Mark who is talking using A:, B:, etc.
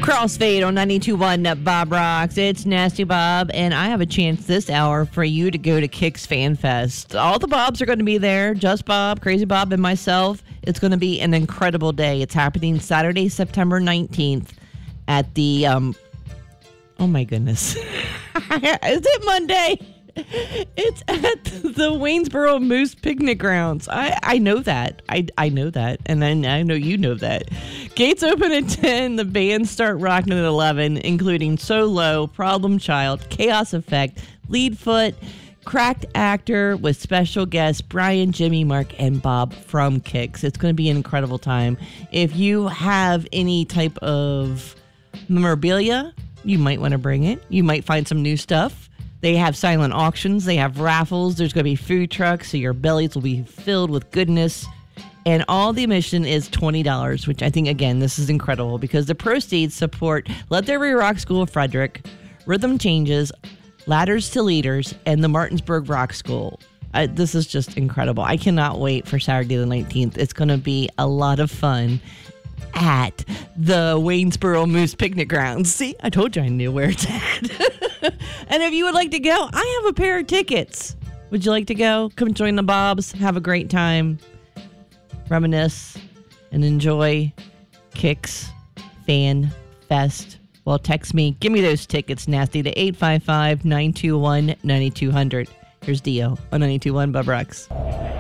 A: Crossfade on 92.1 Bob Rocks. It's Nasty Bob, and I have a chance this hour for you to go to Kicks Fan Fest. All the Bobs are going to be there. Just Bob, Crazy Bob, and myself. It's going to be an incredible day. It's happening Saturday, September 19th at the, oh my goodness. Is it Monday? It's at the Waynesboro Moose Picnic Grounds. I know that. I know that. And I know you know that. Gates open at 10. The bands start rocking at 11, including Solo, Problem Child, Chaos Effect, Leadfoot, Cracked Actor with special guests Brian, Jimmy, Mark, and Bob from Kicks. It's going to be an incredible time. If you have any type of memorabilia, you might want to bring it. You might find some new stuff. They have silent auctions. They have raffles. There's going to be food trucks, so your bellies will be filled with goodness. And all the admission is $20, which I think, again, this is incredible because the proceeds support Let There Be Rock School of Frederick, Rhythm Changes, Ladders to Leaders, and the Martinsburg Rock School. This is just incredible. I cannot wait for Saturday the 19th. It's going to be a lot of fun at the Waynesboro Moose Picnic Grounds. See, I told you I knew where it's at. And if you would like to go, I have a pair of tickets. Would you like to go? Come join the Bobs. Have a great time. Reminisce and enjoy Kicks Fan Fest. Well, text me. Give me those tickets, Nasty, to 855-921-9200. Here's Dio on 92.1 Bob Rocks.